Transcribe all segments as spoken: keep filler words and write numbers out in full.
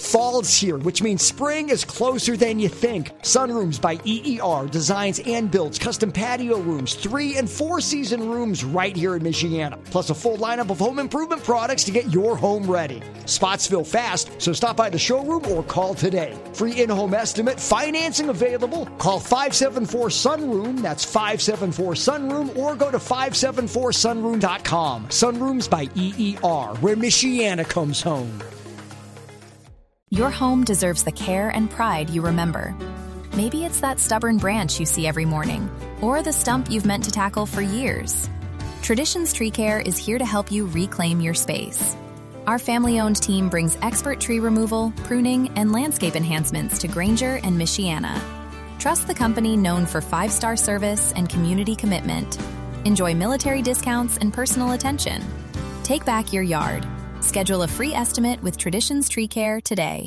Fall's here, which means spring is closer than you think. Sunrooms by E E R designs and builds custom patio rooms, three and four season rooms right here in Michiana. Plus a full lineup of home improvement products to get your home ready. Spots fill fast, so stop by the showroom or call today. Free in-home estimate, financing available. Call five seven four sunroom, that's five seven four sunroom, or go to five seven four sunroom dot com. Sunrooms by E E R, where Michiana comes home. Your home deserves the care and pride you remember. Maybe it's that stubborn branch you see every morning, or the stump you've meant to tackle for years. Traditions Tree Care is here to help you reclaim your space. Our family-owned team brings expert tree removal, pruning, and landscape enhancements to Granger and Michiana. Trust the company known for five-star service and community commitment. Enjoy military discounts and personal attention. Take back your yard. Schedule a free estimate with Traditions Tree Care today.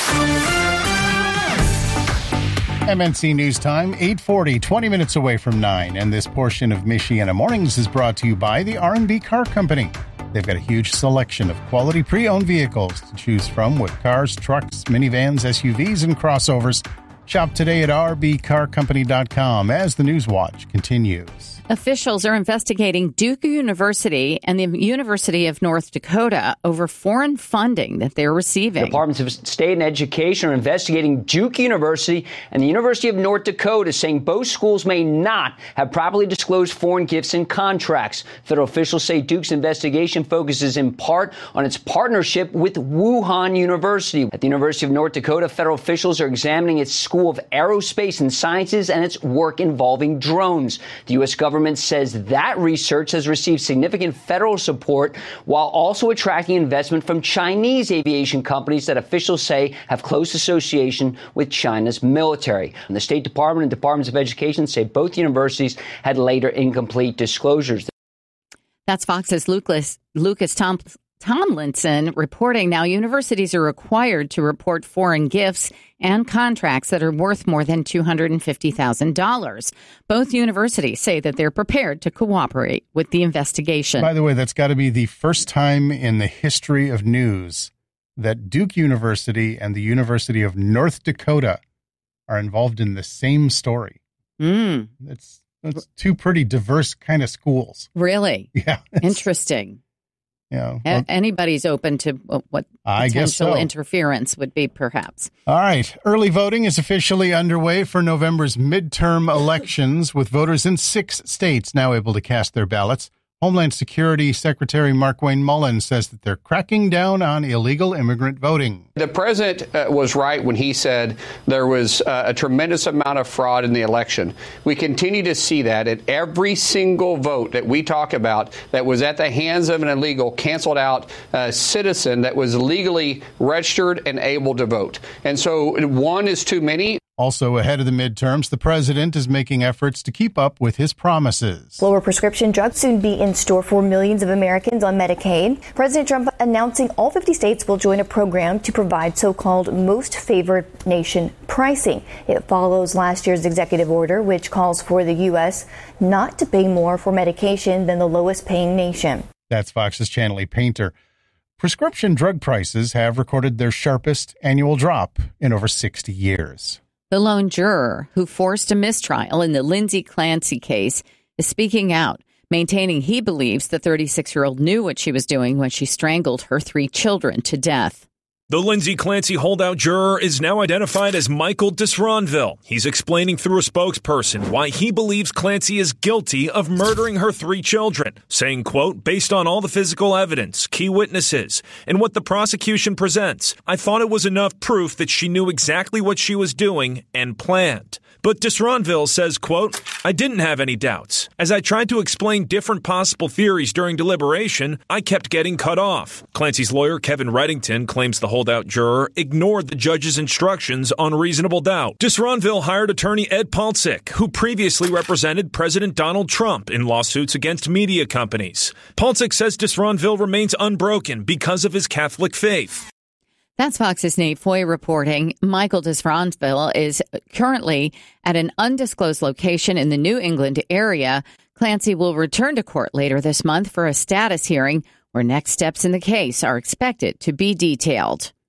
M N C News Time, eight forty, twenty minutes away from nine. And this portion of Michiana Mornings is brought to you by the R and B Car Company. They've got a huge selection of quality pre-owned vehicles to choose from with cars, trucks, minivans, S U Vs, and crossovers. Shop today at r b car company dot com as the News Watch continues. Officials are investigating Duke University and the University of North Dakota over foreign funding that they're receiving. Departments of State and Education are investigating Duke University and the University of North Dakota, saying both schools may not have properly disclosed foreign gifts and contracts. Federal officials say Duke's investigation focuses in part on its partnership with Wuhan University. At the University of North Dakota, federal officials are examining its School of Aerospace and Sciences and its work involving drones. The U S government government says that research has received significant federal support while also attracting investment from Chinese aviation companies that officials say have close association with China's military. And the State Department and Departments of Education say both universities had later incomplete disclosures. That's Fox's Lucas, Lucas Tom, Tomlinson reporting. Now, universities are required to report foreign gifts and contracts that are worth more than two hundred fifty thousand dollars. Both universities say that they're prepared to cooperate with the investigation. By the way, that's got to be the first time in the history of news that Duke University and the University of North Dakota are involved in the same story. Mm. It's, it's two pretty diverse kind of schools. Really? Yeah. Interesting. Yeah, well, A- anybody's open to what I potential guess so. interference would be, perhaps. All right. Early voting is officially underway for November's midterm elections, with voters in six states now able to cast their ballots. Homeland Security Secretary Markwayne Mullins says that they're cracking down on illegal immigrant voting. The president uh, was right when he said there was uh, a tremendous amount of fraud in the election. We continue to see that at every single vote that we talk about that was at the hands of an illegal, canceled out uh, citizen that was legally registered and able to vote. And so one is too many. Also ahead of the midterms, the president is making efforts to keep up with his promises. Lower prescription drugs soon be in store for millions of Americans on Medicaid. President Trump announcing all fifty states will join a program to provide so-called most favored nation pricing. It follows last year's executive order, which calls for the U S not to pay more for medication than the lowest paying nation. That's Fox's Chanley Painter. Prescription drug prices have recorded their sharpest annual drop in over sixty years. The lone juror who forced a mistrial in the Lindsay Clancy case is speaking out, maintaining he believes the thirty-six-year-old knew what she was doing when she strangled her three children to death. The Lindsay Clancy holdout juror is now identified as Michael Disronville. He's explaining through a spokesperson why he believes Clancy is guilty of murdering her three children, saying, quote, based on all the physical evidence, key witnesses, and what the prosecution presents, I thought it was enough proof that she knew exactly what she was doing and planned. But Disronville says, quote, I didn't have any doubts. As I tried to explain different possible theories during deliberation, I kept getting cut off. Clancy's lawyer, Kevin Reddington, claims the holdout juror ignored the judge's instructions on reasonable doubt. Disronville hired attorney Ed Palcic, who previously represented President Donald Trump in lawsuits against media companies. Palcic says Disronville remains unbroken because of his Catholic faith. That's Fox's Nate Foy reporting. Michael Disronville is currently at an undisclosed location in the New England area. Clancy will return to court later this month for a status hearing where next steps in the case are expected to be detailed.